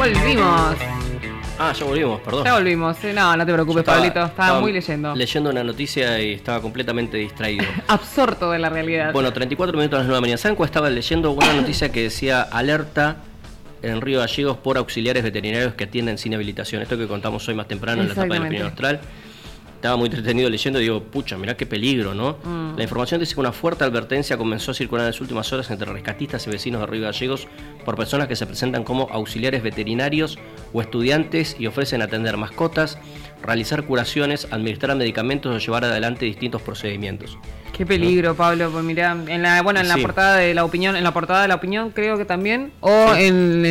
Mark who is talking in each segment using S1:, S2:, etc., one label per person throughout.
S1: Volvimos.
S2: Ya volvimos, perdón.
S1: Ya volvimos. No te preocupes, Pablito. Estaba muy leyendo.
S2: Leyendo una noticia y estaba completamente distraído.
S1: Absorto de la realidad.
S2: Bueno, 34 minutos a las 9 de la mañana. ¿Saben cuál estaba leyendo? Una noticia que decía alerta en Río Gallegos por auxiliares veterinarios que atienden sin habilitación. Esto que contamos hoy más temprano en la etapa de la opinión austral. Estaba muy entretenido leyendo y digo, pucha, mirá qué peligro, ¿no? La información dice que una fuerte advertencia comenzó a circular en las últimas horas entre rescatistas y vecinos de Río Gallegos por personas que se presentan como auxiliares veterinarios o estudiantes y ofrecen atender mascotas, realizar curaciones, administrar medicamentos o llevar adelante distintos procedimientos.
S1: Qué peligro, ¿no? Pablo, pues mirá, en la portada de la opinión, creo que también, o sí.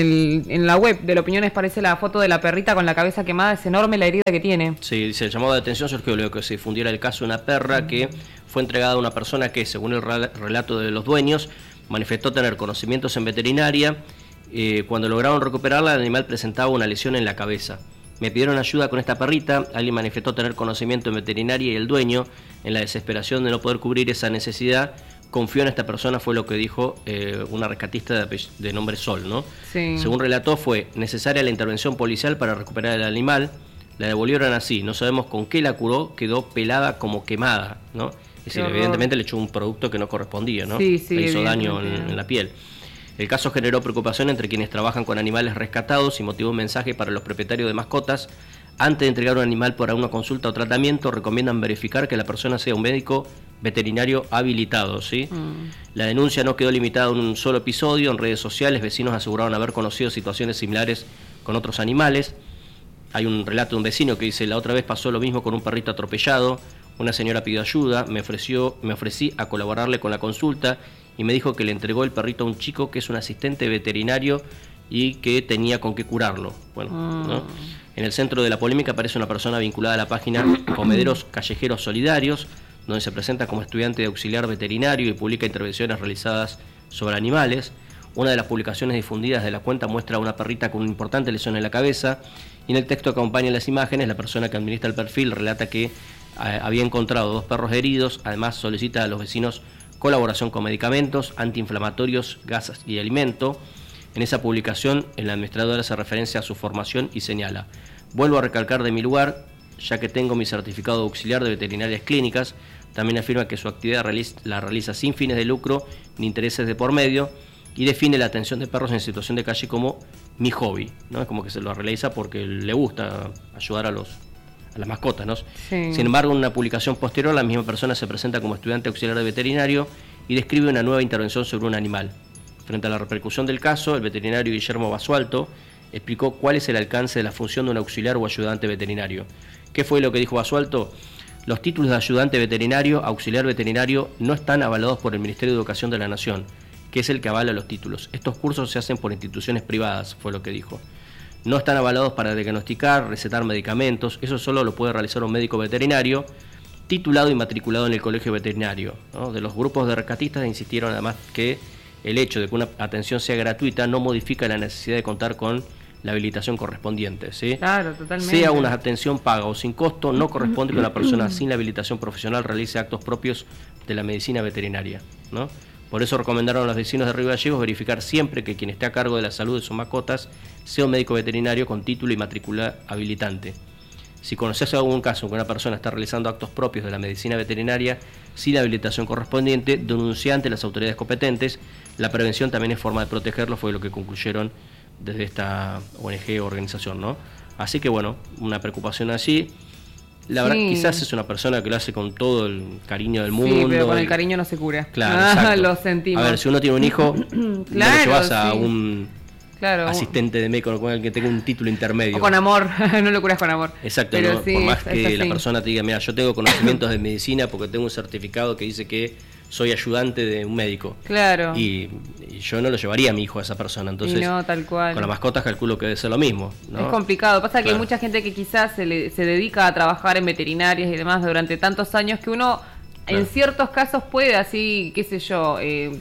S1: en la web de la opinión aparece la foto de la perrita con la cabeza quemada, es enorme la herida que tiene. Sí,
S2: dice, el llamado de atención surgió luego que se difundiera el caso de una perra que fue entregada a una persona que, según el relato de los dueños, manifestó tener conocimientos en veterinaria. Cuando lograron recuperarla, el animal presentaba una lesión en la cabeza. Me pidieron ayuda con esta perrita, alguien manifestó tener conocimiento en veterinaria y el dueño, en la desesperación de no poder cubrir esa necesidad, confió en esta persona, fue lo que dijo una rescatista de nombre Sol, ¿no? Sí. Según relató, fue necesaria la intervención policial para recuperar el animal, la devolvieron así, no sabemos con qué la curó, quedó pelada como quemada, ¿no? Es decir, evidentemente le echó un producto que no correspondía, ¿no?
S1: Sí,
S2: le hizo daño en la piel. El caso generó preocupación entre quienes trabajan con animales rescatados y motivó un mensaje para los propietarios de mascotas. Antes de entregar un animal para una consulta o tratamiento, recomiendan verificar que la persona sea un médico veterinario habilitado, ¿sí? La denuncia no quedó limitada a un solo episodio. En redes sociales, vecinos aseguraron haber conocido situaciones similares con otros animales. Hay un relato de un vecino que dice, la otra vez pasó lo mismo con un perrito atropellado. Una señora pidió ayuda, me ofrecí a colaborarle con la consulta y me dijo que le entregó el perrito a un chico que es un asistente veterinario y que tenía con qué curarlo. Bueno, ¿no? En el centro de la polémica aparece una persona vinculada a la página Comederos Callejeros Solidarios, donde se presenta como estudiante de auxiliar veterinario y publica intervenciones realizadas sobre animales. Una de las publicaciones difundidas de la cuenta muestra a una perrita con una importante lesión en la cabeza y en el texto que acompaña las imágenes, la persona que administra el perfil relata que había encontrado 2 perros heridos. Además solicita a los vecinos colaboración con medicamentos, antiinflamatorios, gases y alimento. En esa publicación, el administrador hace referencia a su formación y señala: vuelvo a recalcar de mi lugar, ya que tengo mi certificado de auxiliar de veterinarias clínicas. También afirma que su actividad la realiza sin fines de lucro ni intereses de por medio y define la atención de perros en situación de calle como mi hobby, ¿no? Es como que se lo realiza porque le gusta ayudar a las mascotas, ¿no? Sí. Sin embargo, en una publicación posterior, la misma persona se presenta como estudiante auxiliar de veterinario y describe una nueva intervención sobre un animal. Frente a la repercusión del caso, el veterinario Guillermo Basualto explicó cuál es el alcance de la función de un auxiliar o ayudante veterinario. ¿Qué fue lo que dijo Basualto? Los títulos de ayudante veterinario, auxiliar veterinario, no están avalados por el Ministerio de Educación de la Nación, que es el que avala los títulos. Estos cursos se hacen por instituciones privadas, fue lo que dijo. No están avalados para diagnosticar, recetar medicamentos, eso solo lo puede realizar un médico veterinario titulado y matriculado en el colegio veterinario, ¿no? De los grupos de rescatistas insistieron además que el hecho de que una atención sea gratuita no modifica la necesidad de contar con la habilitación correspondiente, ¿sí?
S1: Claro, totalmente.
S2: Sea una atención paga o sin costo, no corresponde que una persona sin la habilitación profesional realice actos propios de la medicina veterinaria, ¿no? Por eso recomendaron a los vecinos de Río Gallegos verificar siempre que quien esté a cargo de la salud de sus mascotas sea un médico veterinario con título y matrícula habilitante. Si conoces algún caso en que una persona está realizando actos propios de la medicina veterinaria sin la habilitación correspondiente, denuncia ante las autoridades competentes. La prevención también es forma de protegerlo, fue lo que concluyeron desde esta ONG o organización, ¿no? Así que bueno, una preocupación allí. La verdad, quizás es una persona que lo hace con todo el cariño del mundo.
S1: Sí, pero con el cariño no se cura.
S2: Claro,
S1: lo sentimos.
S2: A ver, si uno tiene un hijo,
S1: claro,
S2: no lo llevas a un asistente de médico con el que tenga un título intermedio.
S1: O con amor, no lo curas con amor.
S2: Exacto, ¿no? Sí, por más que la persona te diga, mira, yo tengo conocimientos de medicina porque tengo un certificado que dice que soy ayudante de un médico.
S1: Claro.
S2: Y yo no lo llevaría a mi hijo a esa persona. Entonces,
S1: no, tal cual.
S2: Con las mascotas calculo que debe ser lo mismo, ¿no?
S1: Es complicado. Pasa que hay mucha gente que quizás se dedica a trabajar en veterinarias y demás durante tantos años que uno, en ciertos casos, puede así, qué sé yo,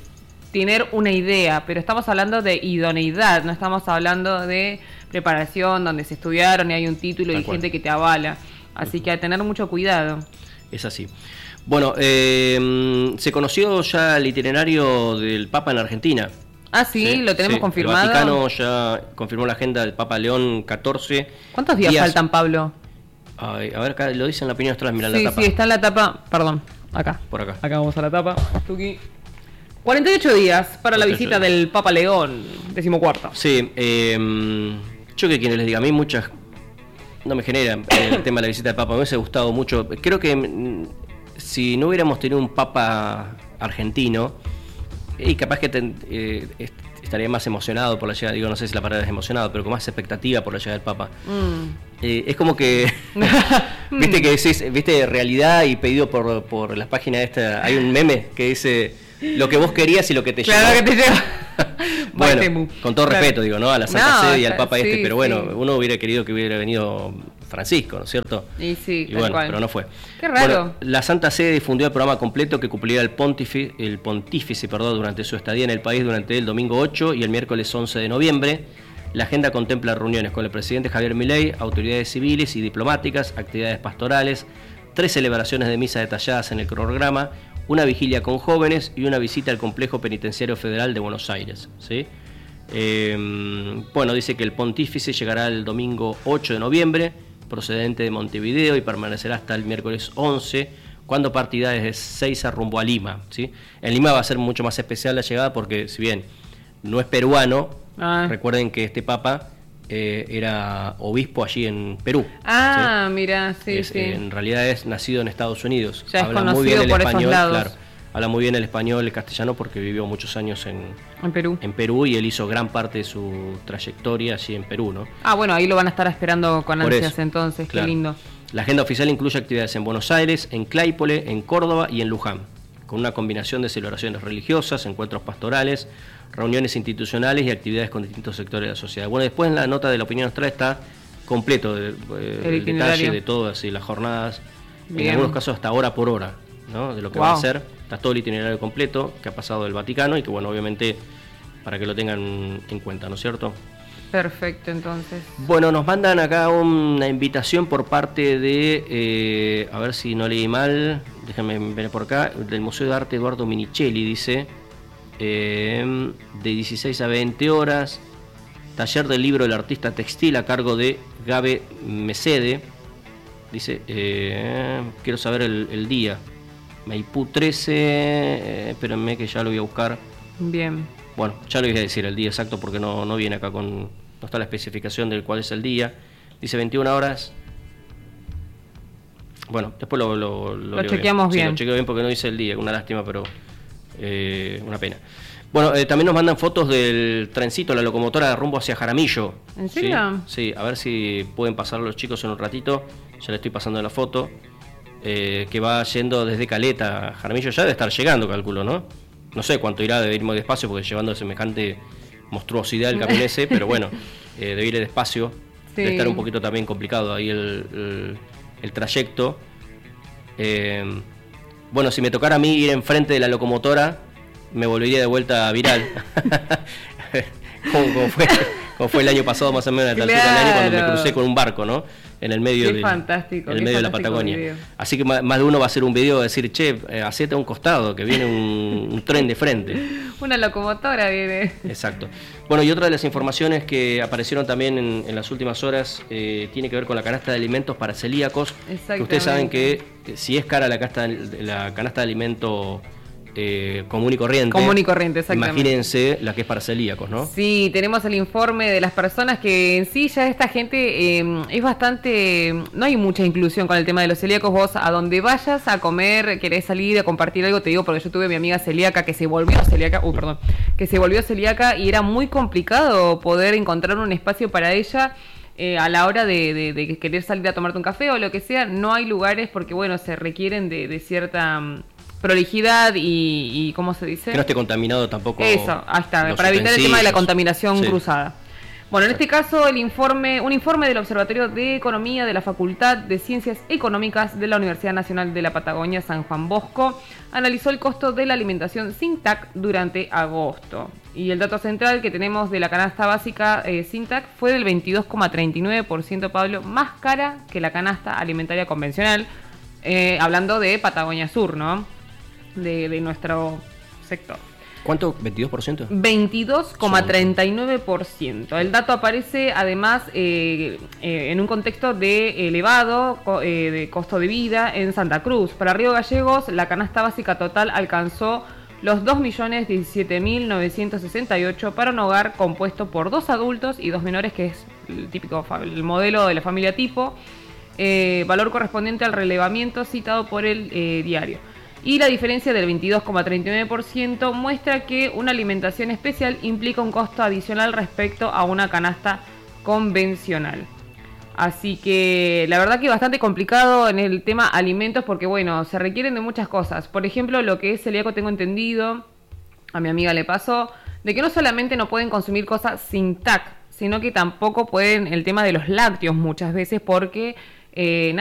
S1: tener una idea, pero estamos hablando de idoneidad, no estamos hablando de preparación donde se estudiaron y hay un título y gente que te avala. Así que a tener mucho cuidado.
S2: Es así. Bueno, se conoció ya el itinerario del Papa en Argentina.
S1: Ah, sí, lo tenemos confirmado.
S2: El Vaticano ya confirmó la agenda del Papa León XIV.
S1: ¿Cuántos días faltan, Pablo?
S2: Ay, a ver, acá lo dice en la opinión austral, mira la tapa.
S1: Sí, está en la tapa, perdón, acá.
S2: Por acá.
S1: Acá vamos a la tapa. Tuki. 48 días para la visita del Papa León, 14º.
S2: Sí, yo que quienes les diga, a mí muchas no me genera el tema de la visita del Papa, me hubiese gustado mucho. Creo que si no hubiéramos tenido un Papa argentino, y capaz que estaría más emocionado por la llegada, digo, no sé si la palabra es emocionado, pero con más expectativa por la llegada del Papa. Es como que, viste que decís, viste, realidad y pedido por las páginas esta, hay un meme que dice lo que vos querías y lo que te llegó.
S1: Claro que te llegó.
S2: Bueno, con todo respeto, digo, ¿no? A la Santa Sede y al Papa
S1: sí,
S2: pero bueno,
S1: sí.
S2: Uno hubiera querido que hubiera venido Francisco, ¿no es cierto?
S1: Y sí,
S2: y bueno,
S1: cual.
S2: pero no fue.
S1: Qué raro.
S2: Bueno, la Santa Sede difundió el programa completo que cumplirá el pontífice durante su estadía en el país durante el domingo 8 y el miércoles 11 de noviembre. La agenda contempla reuniones con el presidente Javier Milei, autoridades civiles y diplomáticas, actividades pastorales, 3 celebraciones de misa detalladas en el cronograma, una vigilia con jóvenes y una visita al Complejo Penitenciario Federal de Buenos Aires, ¿sí? Bueno, dice que el pontífice llegará el domingo 8 de noviembre, procedente de Montevideo, y permanecerá hasta el miércoles 11, cuando partirá desde Seiza rumbo a Lima, ¿sí? En Lima va a ser mucho más especial la llegada porque, si bien no es peruano, recuerden que este papa era obispo allí en Perú.
S1: Ah,
S2: ¿sí?
S1: Mira, sí.
S2: En realidad es nacido en Estados Unidos.
S1: Ya
S2: habla
S1: es
S2: muy bien el
S1: por
S2: español,
S1: esos lados.
S2: claro. Habla muy bien el español, el castellano, porque vivió muchos años
S1: en Perú.
S2: En Perú, y él hizo gran parte de su trayectoria allí en Perú, ¿no?
S1: Ah, bueno, ahí lo van a estar esperando con
S2: Por
S1: ansias
S2: eso,
S1: entonces,
S2: claro.
S1: Qué lindo.
S2: La agenda oficial incluye actividades en Buenos Aires, en Claypole, en Córdoba y en Luján, con una combinación de celebraciones religiosas, encuentros pastorales, reuniones institucionales y actividades con distintos sectores de la sociedad. Bueno, después en la nota de la opinión austral está completo el detalle de todas las jornadas,
S1: Bien.
S2: en algunos casos hasta hora por hora, ¿no? De lo que va a ser. Está todo el itinerario completo que ha pasado del Vaticano y que, bueno, obviamente para que lo tengan en cuenta, ¿no es cierto?
S1: Perfecto, entonces.
S2: Bueno, nos mandan acá una invitación por parte de, a ver si no leí mal, déjenme ver por acá, del Museo de Arte Eduardo Minichelli, dice, de 16 a 20 horas, taller del libro del artista textil a cargo de Gabe Mesede, dice, quiero saber el día, Maipú 13, espérenme que ya lo voy a buscar.
S1: Bien.
S2: Bueno, ya lo voy a decir el día exacto porque no viene acá no está la especificación del cuál es el día. Dice 21 horas. Bueno, después lo
S1: chequeamos bien.
S2: Sí, lo chequeo bien porque no dice el día, una lástima, pero una pena. Bueno, también nos mandan fotos del trencito, la locomotora de rumbo hacia Jaramillo.
S1: ¿En serio?
S2: Sí, a ver si pueden pasar los chicos en un ratito. Ya le estoy pasando la foto. Que va yendo desde Caleta a Jaramillo, ya debe estar llegando, calculo, ¿no? No sé cuánto irá, debe ir muy despacio porque llevando semejante monstruosidad el camión ese, pero bueno, debe ir despacio. Sí. Debe estar un poquito también complicado ahí el trayecto. Bueno, si me tocara a mí ir enfrente de la locomotora, me volvería de vuelta viral. como fue el año pasado más o menos a la altura del año cuando me crucé con un barco, ¿no? En el medio,
S1: medio
S2: de la Patagonia. Video. Así que más de uno va a hacer un video de decir, che, hacete a un costado, que viene un tren de frente.
S1: Una locomotora viene.
S2: Exacto. Bueno, y otra de las informaciones que aparecieron también en las últimas horas tiene que ver con la canasta de alimentos para celíacos. Que ustedes saben que si es cara la canasta de alimentos común y corriente, exactamente. Imagínense la que es para celíacos, ¿no?
S1: Sí, tenemos el informe de las personas que en sí ya esta gente es bastante, no hay mucha inclusión con el tema de los celíacos. Vos a donde vayas a comer, querés salir a compartir algo, te digo porque yo tuve a mi amiga celíaca que se volvió celíaca y era muy complicado poder encontrar un espacio para ella. A la hora de querer salir a tomarte un café o lo que sea, no hay lugares porque bueno, se requieren de cierta prolijidad y ¿cómo se dice?
S2: Que no esté contaminado tampoco.
S1: Eso, ahí está, para evitar el tema de la contaminación cruzada. Bueno, en este caso un informe del Observatorio de Economía de la Facultad de Ciencias Económicas de la Universidad Nacional de la Patagonia San Juan Bosco analizó el costo de la alimentación sin TAC durante agosto. Y el dato central que tenemos de la canasta básica sin TAC fue del 22,39%, Pablo, más cara que la canasta alimentaria convencional, hablando de Patagonia Sur, ¿no? De nuestro sector.
S2: ¿Cuánto? ¿22%?
S1: 22,39%. El dato aparece además en un contexto de elevado de costo de vida en Santa Cruz. Para Río Gallegos, la canasta básica total alcanzó los 2.017.968 para un hogar compuesto por 2 adultos y 2 menores, que es el típico el modelo de la familia tipo, valor correspondiente al relevamiento citado por el diario. Y la diferencia del 22,39% muestra que una alimentación especial implica un costo adicional respecto a una canasta convencional. Así que la verdad que es bastante complicado en el tema alimentos porque, bueno, se requieren de muchas cosas. Por ejemplo, lo que es celíaco, tengo entendido, a mi amiga le pasó, de que no solamente no pueden consumir cosas sin TAC, sino que tampoco pueden el tema de los lácteos muchas veces porque